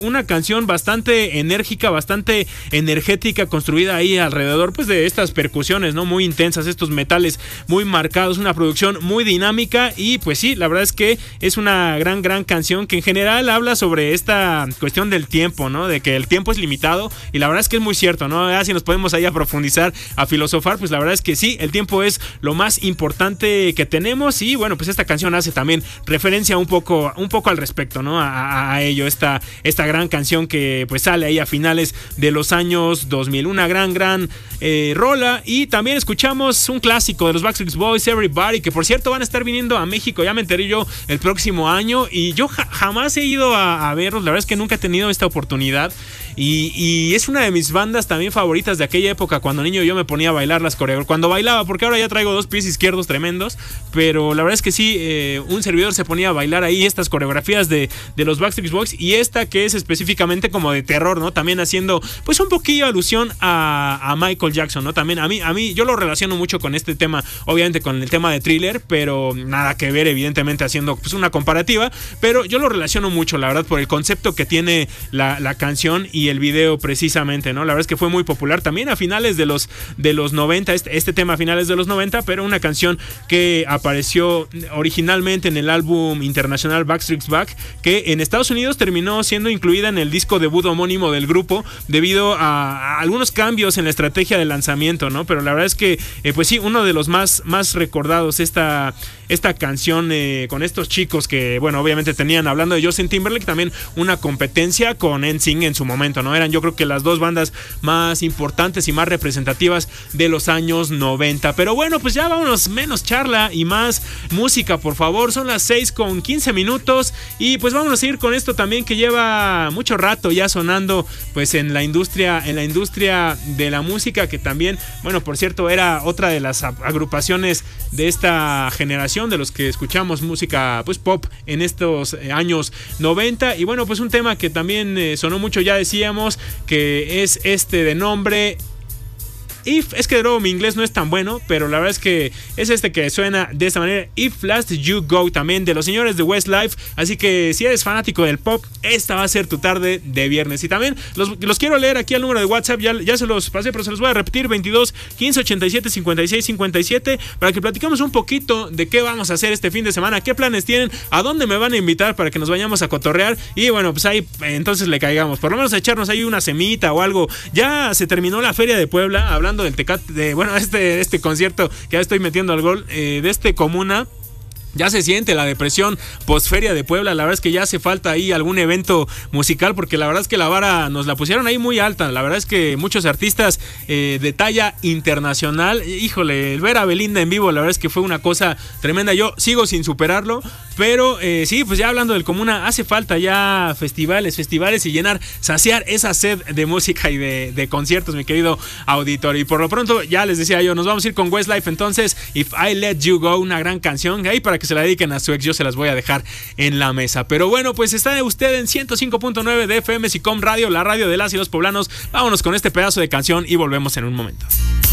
una canción bastante enérgica, bastante energética, construida ahí alrededor pues de estas percusiones, ¿no? Muy intensas, estos metales muy marcados, una producción muy dinámica y pues sí, la verdad es que es una gran canción que en general habla sobre esta cuestión del tiempo, ¿no? De que el tiempo es limitado y la verdad es que es muy cierto, ¿no? Ya si nos podemos ahí a profundizar, a filosofar, pues la verdad es que sí, el tiempo es lo más importante que tenemos y bueno, pues esta canción hace también referencia un poco al respecto, ¿no? A ello, esta gran canción que pues sale ahí a finales de los años 2000, una gran rola. Y también escuchamos un clásico de los Backstreet Boys, Everybody, que por cierto van a estar viniendo a México, ya me enteré yo, el próximo año y yo jamás he ido a verlos, la verdad es que nunca he tenido esta oportunidad. Y es una de mis bandas también favoritas de aquella época, cuando niño yo me ponía a bailar las coreografías, cuando bailaba, porque ahora ya traigo dos pies izquierdos tremendos, pero la verdad es que sí, un servidor se ponía a bailar ahí estas coreografías de los Backstreet Boys y esta que es específicamente como de terror, ¿no? También haciendo pues un poquillo alusión a Michael Jackson, ¿no? También a mí yo lo relaciono mucho con este tema, obviamente con el tema de Thriller, pero nada que ver, evidentemente haciendo pues una comparativa, pero yo lo relaciono mucho, la verdad, por el concepto que tiene la canción y el video precisamente, ¿no? La verdad es que fue muy popular también a finales de los 90, este tema a finales de los 90, pero una canción que apareció originalmente en el álbum internacional Backstreet's Back, que en Estados Unidos terminó siendo incluida en el disco debut homónimo del grupo debido a algunos cambios en la estrategia de lanzamiento, ¿no? Pero la verdad es que pues sí, uno de los más recordados esta canción con estos chicos que, bueno, obviamente tenían, hablando de Justin Timberlake, también una competencia con NSYNC en su momento, ¿no? Eran, yo creo que las dos bandas más importantes y más representativas de los años 90. Pero bueno, pues ya vámonos, menos charla y más música, por favor. Son las 6:15 y pues vámonos a ir con esto también que lleva mucho rato ya sonando pues en la industria de la música, que también, bueno, por cierto, era otra de las agrupaciones de esta generación de los que escuchamos música pues pop en estos años 90. Y bueno, pues un tema que también sonó mucho, ya decíamos, que es este de nombre If. Es que de nuevo mi inglés no es tan bueno, pero la verdad es que es este que suena de esta manera, If Last You Go, también de los señores de Westlife. Así que si eres fanático del pop, esta va a ser tu tarde de viernes. Y también los quiero leer aquí al número de WhatsApp, ya se los pasé, pero se los voy a repetir: 22 15 87 56 57, para que platicamos un poquito de qué vamos a hacer este fin de semana, qué planes tienen, a dónde me van a invitar para que nos vayamos a cotorrear y bueno, pues ahí entonces le caigamos, por lo menos a echarnos ahí una semita o algo. Ya se terminó la Feria de Puebla, hablando del Tecate, bueno, este concierto que ya estoy metiendo al gol, de este Comuna. Ya se siente la depresión postferia de Puebla. La verdad es que ya hace falta ahí algún evento musical, porque la verdad es que la vara nos la pusieron ahí muy alta. La verdad es que muchos artistas de talla internacional, híjole, el ver a Belinda en vivo, la verdad es que fue una cosa tremenda. Yo sigo sin superarlo, pero sí, pues ya hablando del Comuna, hace falta ya festivales y saciar esa sed de música y de conciertos, mi querido auditorio. Y por lo pronto, ya les decía yo, nos vamos a ir con Westlife. Entonces, If I Let You Go, una gran canción ahí para que se la dediquen a su ex, yo se las voy a dejar en la mesa. Pero bueno, pues está usted en 105.9 de FM Sicom Radio, la radio de las y los poblanos. Vámonos con este pedazo de canción y volvemos en un momento.